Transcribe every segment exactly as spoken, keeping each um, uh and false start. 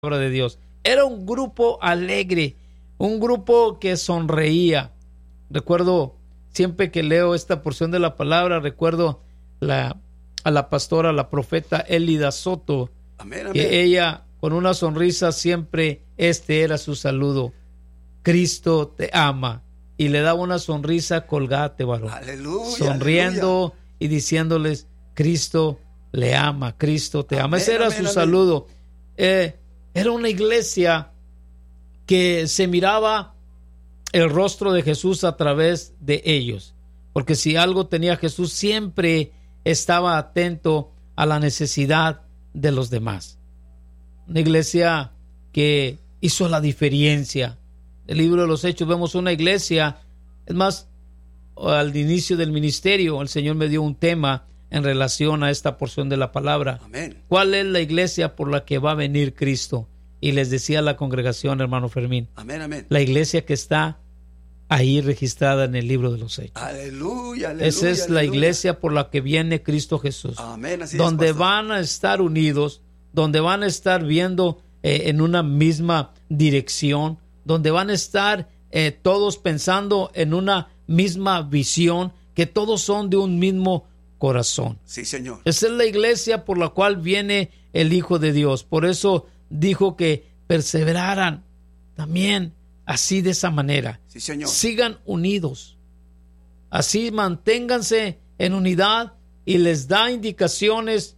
de Dios. Era un grupo alegre, un grupo que sonreía. Recuerdo, siempre que leo esta porción de la palabra, recuerdo la, a la pastora, la profeta Elida Soto, amén, amén. Que ella con una sonrisa siempre este era su saludo: Cristo te ama. Y le daba una sonrisa colgate, varón. Aleluya, sonriendo aleluya. Y diciéndoles: Cristo le ama, Cristo te amén, ama. Ese era amén, su amén. Saludo. Eh, era una iglesia que se miraba el rostro de Jesús a través de ellos, porque si algo tenía Jesús, siempre estaba atento a la necesidad de los demás. Una iglesia que hizo la diferencia. En el libro de los Hechos vemos una iglesia, es más, al inicio del ministerio el Señor me dio un tema en relación a esta porción de la palabra. Amén. ¿Cuál es la iglesia por la que va a venir Cristo? Y les decía a la congregación, hermano Fermín, amén, amén. La iglesia que está ahí registrada en el libro de los Hechos. Aleluya, aleluya. Esa es aleluya. La iglesia por la que viene Cristo Jesús. Amén, así donde es, van a estar unidos, donde van a estar viendo eh, en una misma dirección, donde van a estar eh, todos pensando en una misma visión, que todos son de un mismo corazón. Sí, Señor. Esa es la iglesia por la cual viene el Hijo de Dios. Por eso dijo que perseveraran también así, de esa manera. Sí, Señor. Sigan unidos. Así manténganse en unidad, y les da indicaciones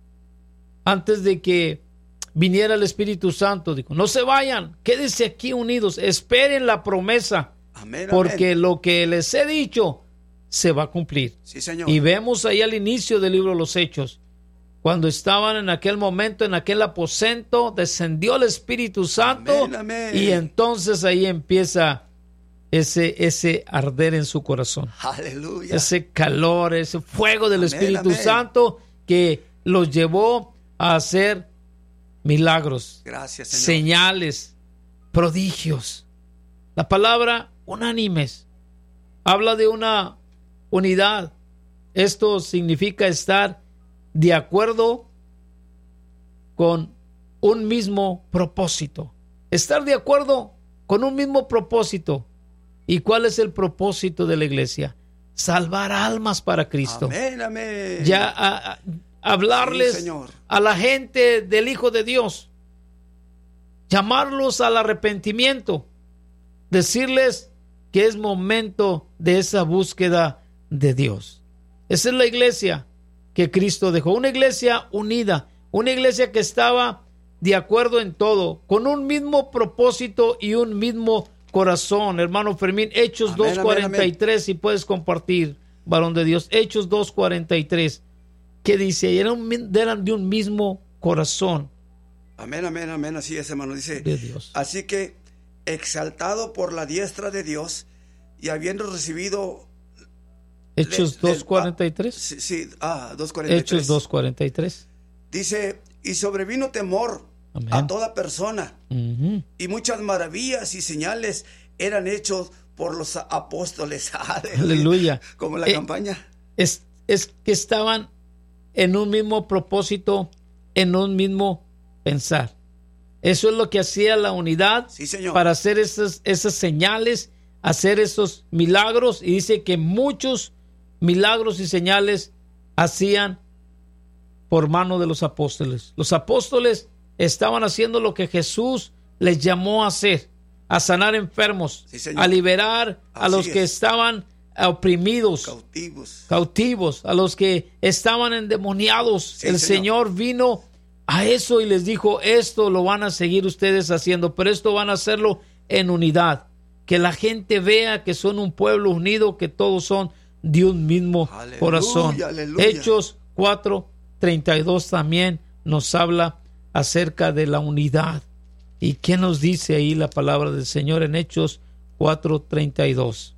antes de que viniera el Espíritu Santo. Dijo: no se vayan, quédense aquí unidos, esperen la promesa, amén, porque amén. Lo que les he dicho se va a cumplir. Sí, Señor. Y vemos ahí al inicio del libro de los Hechos, cuando estaban en aquel momento, en aquel aposento, descendió el Espíritu Santo, amén, amén. Y entonces ahí empieza ese, ese arder en su corazón. Aleluya. Ese calor, ese fuego del amén, Espíritu amén. Santo que los llevó a hacer milagros, gracias, Señor. Señales, prodigios. La palabra unánimes habla de una unidad. Esto significa estar de acuerdo con un mismo propósito. Estar de acuerdo con un mismo propósito. ¿Y cuál es el propósito de la iglesia? Salvar almas para Cristo. Amén, amén. Ya a, a, hablarles sí, a la gente del Hijo de Dios. Llamarlos al arrepentimiento. Decirles que es momento de esa búsqueda de Dios. Esa es la iglesia que Cristo dejó, una iglesia unida, una iglesia que estaba de acuerdo en todo, con un mismo propósito y un mismo corazón. Hermano Fermín, Hechos dos cuarenta y tres, si puedes compartir, varón de Dios, Hechos dos cuarenta y tres, ¿qué dice? Eran, eran de un mismo corazón. Amén, amén, amén, así es, hermano, dice, de Dios. Así que, exaltado por la diestra de Dios, y habiendo recibido Hechos dos cuarenta y tres. Sí, sí, ah, dos cuarenta y tres. Hechos dos cuarenta y tres. Dice: y sobrevino temor amén. A toda persona, uh-huh. y muchas maravillas y señales eran hechos por los apóstoles. Aleluya. Como la eh, campaña. Es, es que estaban en un mismo propósito, en un mismo pensar. Eso es lo que hacía la unidad, sí, señor. Para hacer esas, esas señales, hacer esos milagros. Y dice que muchos milagros y señales hacían por mano de los apóstoles. Los apóstoles estaban haciendo lo que Jesús les llamó a hacer: a sanar enfermos, sí, a liberar a Así los es. Que estaban oprimidos, cautivos, cautivos, a los que estaban endemoniados. Sí, el Señor. Señor vino a eso y les dijo: esto lo van a seguir ustedes haciendo, pero esto van a hacerlo en unidad. Que la gente vea que son un pueblo unido, que todos son de un mismo aleluya, corazón. Aleluya. Hechos cuatro treinta y dos también nos habla acerca de la unidad. ¿Y qué nos dice ahí la palabra del Señor en Hechos cuatro treinta y dos?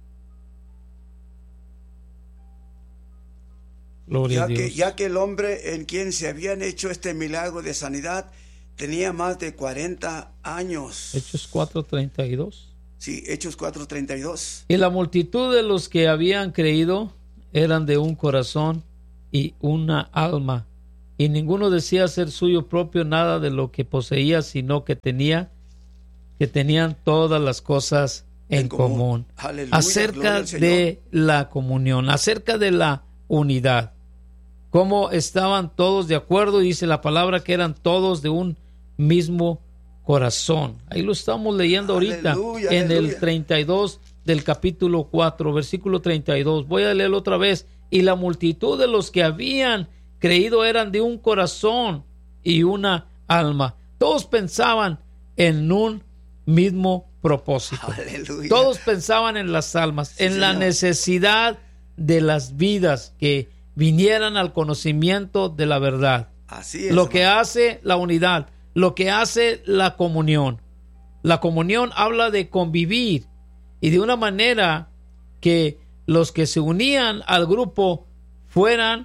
Gloria ya a Dios. Que, ya que el hombre en quien se habían hecho este milagro de sanidad tenía más de cuarenta años. Hechos cuatro treinta y dos. Sí, Hechos cuatro treinta y dos. Y la multitud de los que habían creído eran de un corazón y una alma, y ninguno decía ser suyo propio nada de lo que poseía, sino que tenía que tenían todas las cosas en, en común. común. Aleluya, acerca de la comunión, acerca de la unidad. Cómo estaban todos de acuerdo, dice la palabra que eran todos de un mismo corazón. Ahí lo estamos leyendo ahorita, aleluya, en aleluya. El treinta y dos del capítulo cuatro, versículo treinta y dos. Voy a leerlo otra vez. Y la multitud de los que habían creído eran de un corazón y una alma. Todos pensaban en un mismo propósito. Aleluya. Todos pensaban en las almas, sí, en la Señor. Necesidad de las vidas que vinieran al conocimiento de la verdad. Así es, lo hermano. que hace la unidad, lo que hace la comunión. La comunión habla de convivir y de una manera que los que se unían al grupo fueran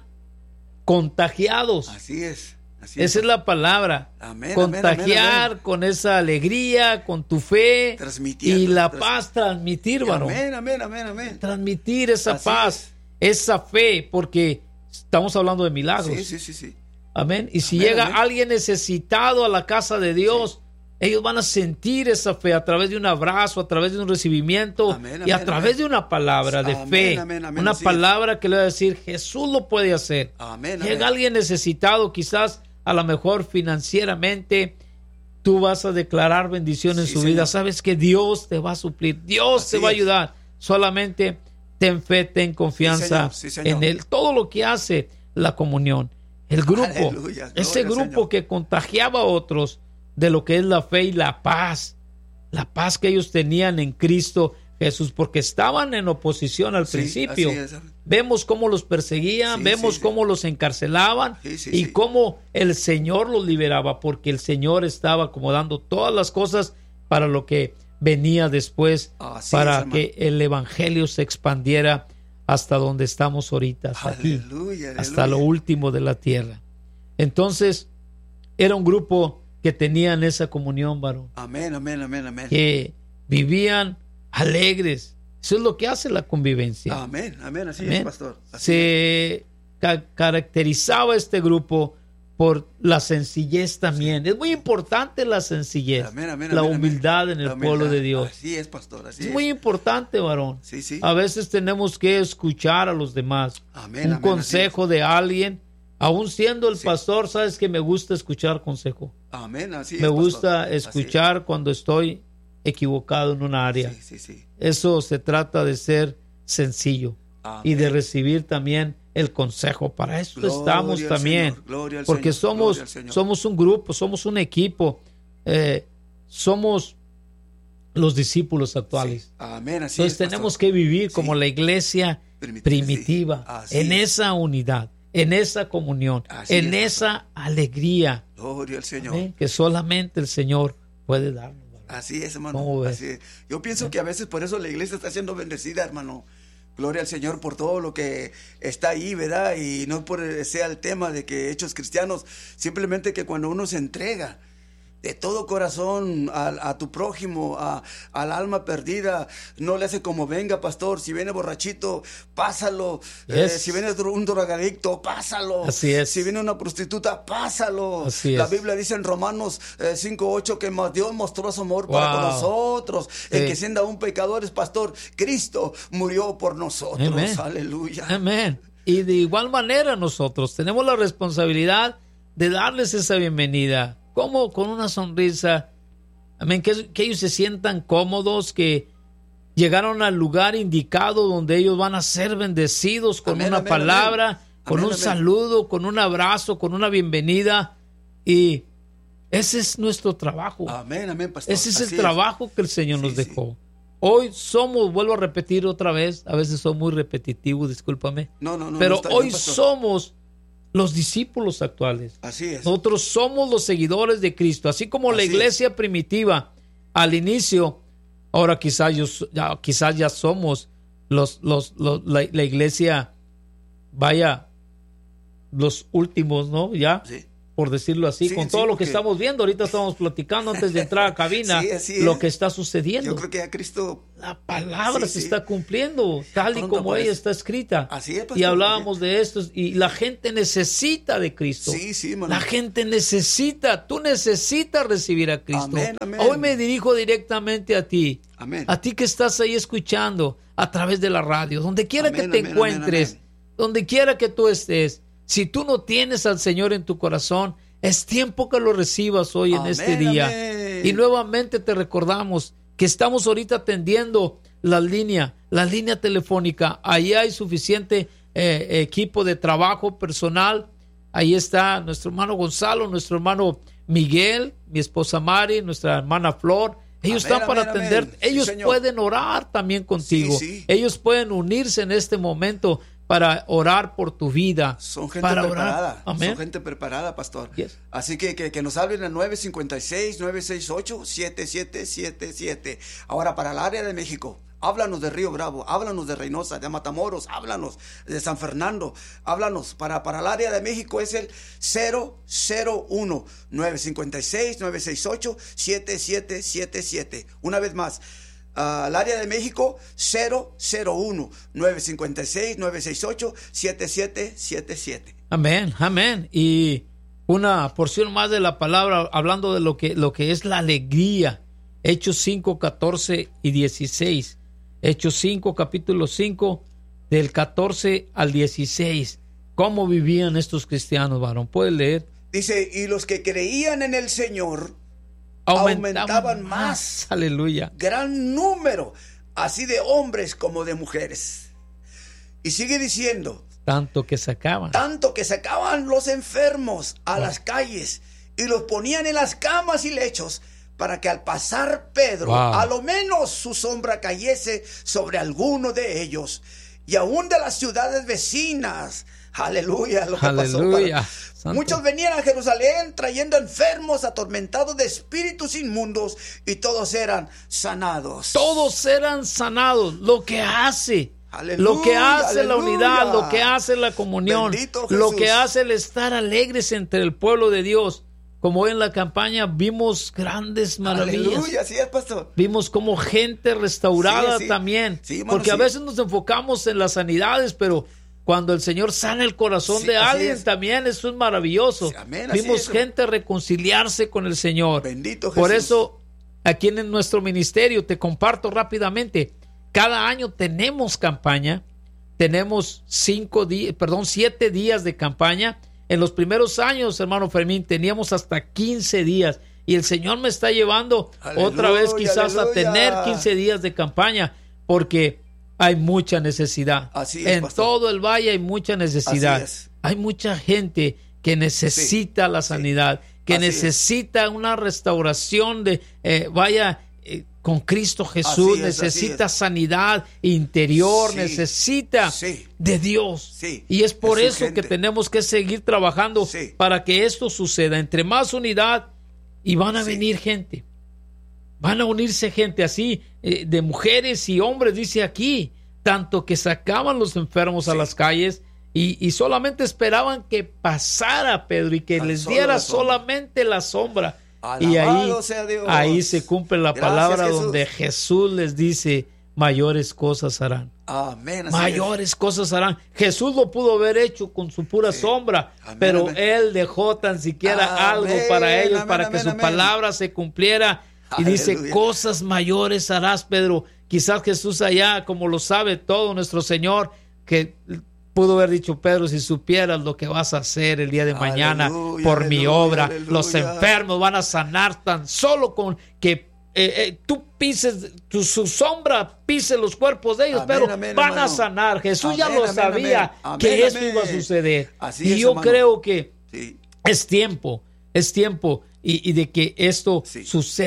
contagiados. Así es. Así Esa es. es la palabra. Amén, contagiar amén, amén. con esa alegría, con tu fe y la trans... paz, transmitir, varón. Amén, amén, amén, amén. Transmitir esa Así paz, es. esa fe, porque estamos hablando de milagros. Sí, sí, sí, sí. Amén. Y si amén, llega amén. alguien necesitado a la casa de Dios, sí. ellos van a sentir esa fe a través de un abrazo, a través de un recibimiento amén, y a amén, través amén. de una palabra de amén, fe. amén, amén, una así palabra es. que le va a decir, Jesús lo puede hacer. Amén, llega amén. alguien necesitado, quizás a lo mejor financieramente, tú vas a declarar bendición en sí, su señor. vida. Sabes que Dios te va a suplir, Dios así te va a es. ayudar. Solamente ten fe, ten confianza sí, señor, sí, señor. en Él. Todo lo que hace la comunión. El grupo, Aleluya, ese grupo Señor. que contagiaba a otros de lo que es la fe y la paz. La paz que ellos tenían en Cristo Jesús, porque estaban en oposición al sí, principio. así es. Vemos cómo los perseguían, sí, vemos sí, cómo sí. los encarcelaban sí, sí, y sí. cómo el Señor los liberaba, porque el Señor estaba acomodando todas las cosas para lo que venía después, así para es, que el evangelio se expandiera hasta donde estamos ahorita, hasta aquí, aleluya, aleluya. hasta lo último de la tierra. Entonces, era un grupo que tenían esa comunión, varón. Amén, amén, amén, amén. Que vivían alegres. Eso es lo que hace la convivencia. Amén, amén, así Amén. es, pastor. Así Se ca- caracterizaba este grupo por la sencillez también. Es muy importante la sencillez, amén, amén, la amén, humildad amén. en el La humildad. pueblo de Dios. Así es, pastor, así Es es. muy importante, varón. Sí, sí. A veces tenemos que escuchar a los demás. Amén, Un amén, consejo de alguien, aún siendo el Sí. pastor, sabes que me gusta escuchar consejo. Amén, así es, Me pastor. gusta Así es. escuchar cuando estoy equivocado en una área. Sí, sí, sí. Eso se trata de ser sencillo Amén. y de recibir también el consejo. Para eso Gloria estamos al también, Señor, gloria al porque Señor, somos, gloria al Señor. somos un grupo, somos un equipo, eh, somos los discípulos actuales. Sí. Amén, así Entonces es, tenemos pastor. que vivir como Sí. la iglesia Primitiva, primitiva, sí. Así en es. esa unidad, en esa comunión, Así en es, esa alegría, Gloria al Señor. ¿eh? que solamente el Señor puede darnos. Así es, hermano. ¿Cómo ves? Así es. Yo pienso que a veces por eso la iglesia está siendo bendecida, hermano. Gloria al Señor por todo lo que está ahí, ¿verdad? Y no por sea el tema de que hechos cristianos, simplemente que cuando uno se entrega de todo corazón a, a tu prójimo, a, al alma perdida, no le hace como venga, pastor. Si viene borrachito, pásalo. Yes. Eh, si viene un drogadicto, pásalo. Así es. Si viene una prostituta, pásalo. Así La es. Biblia dice en Romanos eh, cinco ocho que más Dios mostró su amor Wow. para con nosotros, en Sí. que siendo aún pecadores, pastor, Cristo murió por nosotros. Amén. Aleluya. Amén. Y de igual manera nosotros tenemos la responsabilidad de darles esa bienvenida. ¿Cómo? Con una sonrisa. Amén. Que, que ellos se sientan cómodos, que llegaron al lugar indicado donde ellos van a ser bendecidos con Amén, una amén, palabra, amén. con Amén, un amén. saludo, con un abrazo, con una bienvenida. Y ese es nuestro trabajo. Amén, amén, pastor. Ese es Así el trabajo que el Señor Sí, nos sí. dejó. Hoy somos, vuelvo a repetir otra vez, a veces soy muy repetitivo, discúlpame. No, no, no. Pero no está hoy bien, pastor. somos los discípulos actuales. Así es. Nosotros somos los seguidores de Cristo, así como la Así iglesia primitiva al inicio. Ahora quizás, yo, ya, quizás ya somos los, los, los la, la iglesia, vaya, los últimos, ¿no? Ya. Sí. por decirlo así, Sí, con sí, todo lo porque- que estamos viendo. Ahorita estamos platicando antes de entrar a cabina Sí, así lo es. que está sucediendo. Yo creo que ya Cristo... La palabra Sí, se sí. está cumpliendo tal y Pronto como aparece. ella está escrita. Así es, pastor, y hablábamos de esto y la gente necesita de Cristo. Sí, sí, hermano. La gente necesita, tú necesitas recibir a Cristo. Amén, amén. Hoy me dirijo directamente a ti. Amén. A ti que estás ahí escuchando a través de la radio, donde quiera Amén, que te amén, encuentres, amén, amén. donde quiera que tú estés. Si tú no tienes al Señor en tu corazón, es tiempo que lo recibas hoy en Amén, este día. amén. Y nuevamente te recordamos que estamos ahorita atendiendo la línea, la línea telefónica. Ahí hay suficiente eh, equipo de trabajo personal. Ahí está nuestro hermano Gonzalo, nuestro hermano Miguel, mi esposa Mari, nuestra hermana Flor. Ellos Amén, están para amén, atender. amén. Sí, Ellos señor. pueden orar también contigo. Sí, sí. Ellos pueden unirse en este momento para orar por tu vida. Son gente para preparada. orar. Amén. Son gente preparada, pastor. Yes. Así que, que, que nos hablen al nueve cinco seis, nueve seis ocho, siete siete siete siete. Ahora, para el área de México, háblanos de Río Bravo, háblanos de Reynosa, de Matamoros, háblanos de San Fernando, háblanos. Para, para el área de México es el cero cero uno, nueve cinco seis, nueve seis ocho, siete siete siete siete. Una vez más. Al área de México, cero cero uno, nueve cinco seis, nueve seis ocho, siete siete siete siete. Amén, amén. Y una porción más de la palabra, hablando de lo que, lo que es la alegría. Hechos cinco, catorce y dieciséis. Hechos cinco, capítulo cinco, del catorce al dieciséis. ¿Cómo vivían estos cristianos, varón? ¿Puedes leer? Dice, y los que creían en el Señor Aumentaban, aumentaban más. Aleluya. gran número, así de hombres como de mujeres. Y sigue diciendo, Tanto que sacaban. tanto que sacaban los enfermos a las calles y los ponían en las camas y lechos para que al pasar Pedro, Wow. a lo menos su sombra cayese sobre alguno de ellos. Y aún de las ciudades vecinas. Aleluya, lo que Aleluya. pasó. para- Santo. Muchos venían a Jerusalén trayendo enfermos, atormentados de espíritus inmundos, y todos eran sanados. Todos eran sanados. Lo que hace, Aleluya, lo que hace la aleluya. unidad, lo que hace la comunión, Bendito lo Jesús. que hace el estar alegres entre el pueblo de Dios. Como hoy en la campaña vimos grandes maravillas. Aleluya, así es, pastor. Vimos como gente restaurada Sí, sí. también. Sí, hermano, porque a sí. veces nos enfocamos en las sanidades, pero cuando el Señor sana el corazón Sí, de así alguien es. también, eso es maravilloso. Sí, amén, así Vimos es. gente reconciliarse con el Señor. Bendito Por Jesús. eso, aquí en nuestro ministerio, te comparto rápidamente, cada año tenemos campaña, tenemos cinco días, perdón, siete días de campaña. En los primeros años, hermano Fermín, teníamos hasta quince días. Y el Señor me está llevando Aleluya, otra vez quizás aleluya. a tener quince días de campaña, porque hay mucha necesidad. Así es, en pastor. todo el valle hay mucha necesidad. Así es. Hay mucha gente que necesita Sí, la sí. sanidad, que Así es. necesita una restauración de, eh, vaya, eh, con Cristo Jesús, Así es, así necesita es. sanidad interior, Sí, necesita sí. de Dios. Sí, Y es por es eso urgente. que tenemos que seguir trabajando Sí. para que esto suceda. Entre más unidad, y van a Sí. venir gente. Van a unirse gente así, eh, de mujeres y hombres, dice aquí, tanto que sacaban los enfermos a Sí. las calles y, y solamente esperaban que pasara Pedro y que Tan les solo diera la sombra. solamente la sombra. Y ahí, Alabado sea Dios. ahí se cumple la Gracias, palabra Jesús. donde Jesús les dice, mayores cosas harán. Amén. así Mayores cosas harán. Jesús lo pudo haber hecho con su pura Sí. sombra, Amén, pero amén. Él dejó tan siquiera Amén, algo para ellos, amén, para que amén, su amén. palabra se cumpliera. Y dice, Aleluya. cosas mayores harás, Pedro. Quizás Jesús allá, como lo sabe todo nuestro Señor, que pudo haber dicho, Pedro, si supieras lo que vas a hacer el día de mañana Aleluya, por mi aleluya, obra, aleluya. los enfermos van a sanar tan solo con que eh, eh, tú pises, tu, su sombra pise los cuerpos de ellos, Amén, pero amén, van hermano. a sanar. Jesús ya Amén, lo amén, sabía amén. Amén, que eso amén. iba a suceder. Así y es, yo hermano. creo que Sí. es tiempo, es tiempo y, y de que esto Sí. suceda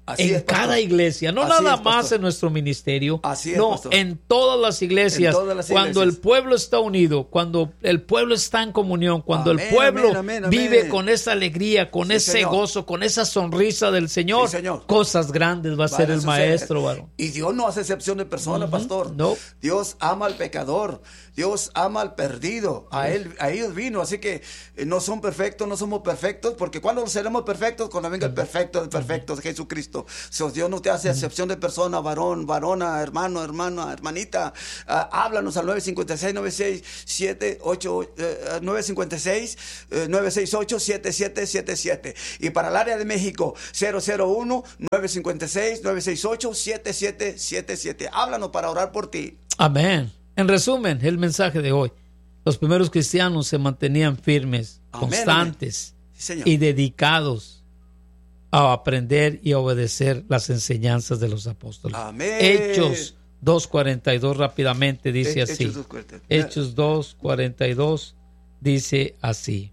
Así en es, pastor. cada iglesia, no Así nada es, más pastor. en nuestro ministerio, Así es, no, pastor. en todas las iglesias, En todas las cuando iglesias. el pueblo está unido, cuando el pueblo está en comunión, cuando Amén, el pueblo amén, amén, vive amén. con esa alegría, con Sí, ese señor. gozo, con esa sonrisa del Señor, Sí, señor. cosas grandes va a ser Van a el suceder. maestro, varón. Y Dios no hace excepción de persona, Ujú. pastor. No. Dios ama al pecador. Dios ama al perdido. A él, a ellos vino. Así que eh, no son perfectos, no somos perfectos, porque cuando seremos perfectos, cuando venga el perfecto de perfectos, Jesucristo. So, Dios no te hace excepción de persona, varón, varona, hermano, hermana, hermanita. Ah, háblanos al nueve cinco seis, nueve seis siete, ocho, eh, nueve cinco seis, eh, nueve seis ocho, siete siete siete siete. Y para el área de México, cero cero uno, nueve cinco seis, nueve seis ocho, siete siete siete siete. Háblanos para orar por ti. Amén. En resumen, el mensaje de hoy. Los primeros cristianos se mantenían firmes, Amén, constantes amén. Sí, señor. y dedicados a aprender y a obedecer las enseñanzas de los apóstoles. Amén. Hechos dos cuarenta y dos rápidamente dice He- así. Hechos dos cuarenta. Hechos dos cuarenta y dos dice así.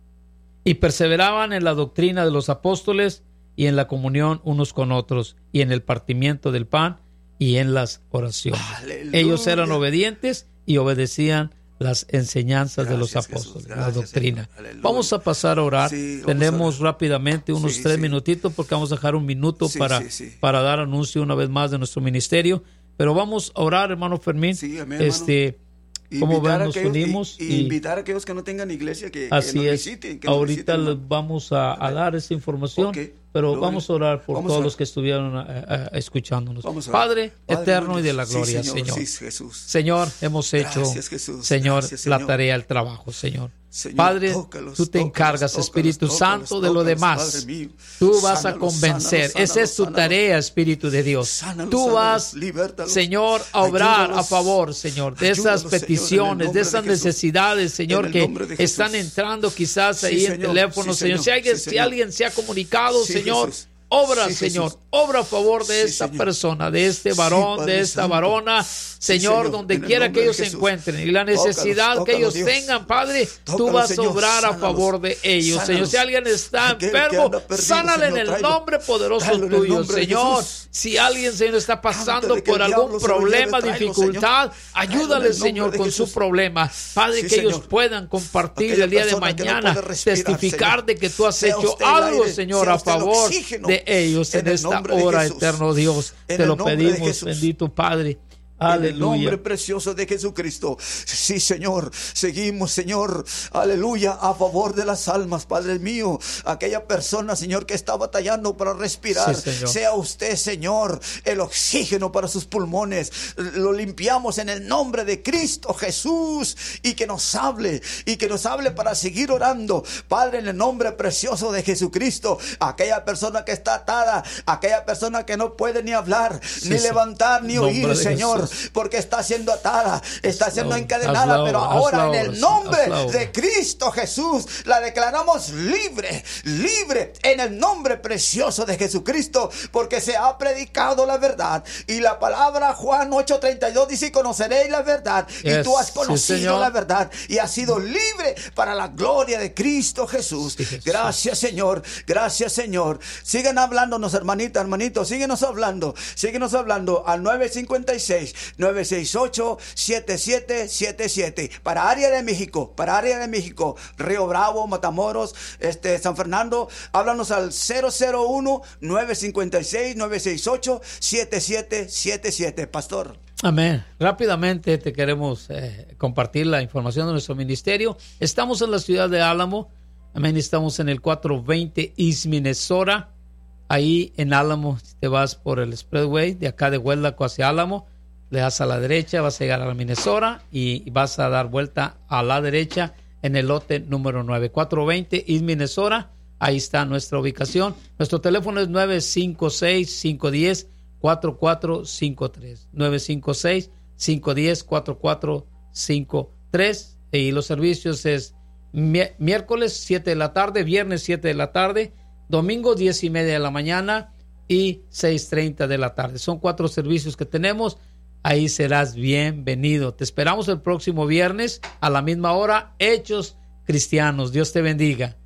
Y perseveraban en la doctrina de los apóstoles y en la comunión unos con otros y en el partimiento del pan y en las oraciones. Aleluya. Ellos eran obedientes y obedecían las enseñanzas de los Gracias, apóstoles, Jesús. la Gracias, doctrina. Señor. Aleluya. Vamos a pasar a orar. Sí, vamos Tenemos a orar. rápidamente unos Sí, tres sí. minutitos porque vamos a dejar un minuto Sí, para, sí, sí. para dar anuncio una vez más de nuestro ministerio. Pero vamos a orar, hermano Fermín. Sí, amén, este, ¿Cómo Invitar ven? a Nos aquellos- unimos y, y- y invitar a aquellos que no tengan iglesia que, que Así nos es. visiten. Que nos Ahorita visiten, les hermano. vamos a, a dar esa información, Ok. pero Gloria. vamos a orar por Vamos a todos orar. los que estuvieron eh, eh, escuchándonos. Vamos a orar. Padre, Padre, eterno y de la sí, gloria, Señor, Señor. sí, Jesús. Señor, hemos hecho, Gracias, Jesús. Señor, Gracias, la Señor. tarea, el trabajo, Señor. Señor, Padre, tócalos, tú te tócalos, encargas, tócalos, Espíritu tócalos, Santo, de lo tócalos, demás. Padre mío. Tú vas a Sánalos, convencer. sánalos, Esa es tu sánalos, tarea, Espíritu de Dios. Sánalos, Tú sánalos, vas, libértalos. Señor, a obrar a Ayúdalos. favor, Señor, de Ayúdalos, esas Señor, en el peticiones, nombre de esas de Jesús. necesidades, Señor, En el que nombre de Jesús. están entrando quizás Sí, ahí en Señor. teléfono, Sí, Señor. Señor. Si alguien, Sí, si Señor. alguien se ha comunicado, Sí, Señor, Jesús. obra, Sí, Señor, Jesús. obra a favor de Sí, esta Señor. persona, de este Sí, varón, Padre de esta Santo. varona, Señor, Señor, donde en el quiera nombre que ellos de se Jesús. encuentren y la Tócalos, necesidad que tócalos, ellos Dios. tengan, Padre, tú Tócalos, vas a Señor, obrar a sánalos. favor de ellos, Señor. Sánalos. Si alguien está Aquel que enfermo, anda perdido, sánale en Señor, el tráelo. nombre poderoso Tráelo en el tuyo, nombre de Señor. Jesús. Si alguien, Señor, está pasando Antes de que por el algún diablo se lo problema, lleve, tráelo, dificultad, Señor. Tráelo en ayúdale, el nombre Señor, de con su Jesús. problema. Padre, Sí, que ellos Señor. puedan compartir Aquella el día de persona que no mañana, puede respirar, testificar Señor. de que tú has Sea hecho usted el algo, aire, Señor, sea a usted el favor oxígeno. de ellos en En el esta nombre de hora, Jesús. eterno Dios. En Te el lo nombre de pedimos, Jesús. bendito Padre. En el nombre Aleluya. precioso de Jesucristo. Sí, Señor. Seguimos, Señor. Aleluya. A favor de las almas, Padre mío. Aquella persona, Señor, que está batallando para respirar. Sí, Señor. Sea usted, Señor, el oxígeno para sus pulmones. Lo limpiamos en el nombre de Cristo Jesús. Y que nos hable. Y que nos hable para seguir orando. Padre, en el nombre precioso de Jesucristo. Aquella persona que está atada. Aquella persona que no puede ni hablar. Sí, ni sí. levantar, ni Nombre oír, de Señor. Jesús. Porque está siendo atada, está siendo Hazla, encadenada, hazla pero ahora, ahora hazla en ahora, el nombre hazla ahora. de Cristo Jesús la declaramos libre, libre en el nombre precioso de Jesucristo, porque se ha predicado la verdad. Y la palabra Juan ocho treinta y dos dice: conoceréis la verdad. Y Yes, tú has sí, conocido Señor. la verdad y has sido libre para la gloria de Cristo Jesús. Sí, Jesús. Gracias, Señor. Gracias, Señor. Sigan hablándonos, hermanita, hermanito. Síguenos hablando. Síguenos hablando al nueve cinco seis, nueve seis ocho, siete siete siete siete. Para área de México, para área de México, Río Bravo, Matamoros, este, San Fernando, háblanos al cero cero uno, nueve cinco seis, nueve seis ocho, siete siete siete siete. Pastor. Amén. Rápidamente te queremos eh, compartir la información de nuestro ministerio. Estamos en la ciudad de Álamo. Amén. Estamos en el cuatrocientos veinte East Minnesota. Ahí en Álamo, si te vas por el Expressway, de acá de Hueldaco hacia Álamo, le das a la derecha, vas a llegar a la Minnesota y vas a dar vuelta a la derecha en el lote número nueve. cuatrocientos veinte East Minnesota. Ahí está nuestra ubicación. Nuestro teléfono es nueve cinco seis, cinco uno cero, cuatro cuatro cinco tres. nueve cinco seis, cinco uno cero, cuatro cuatro cinco tres. Y los servicios es mi- miércoles siete de la tarde, viernes siete de la tarde, domingo diez y media de la mañana y seis treinta de la tarde. Son cuatro servicios que tenemos. Ahí serás bienvenido. Te esperamos el próximo viernes a la misma hora. Hechos Cristianos. Dios te bendiga.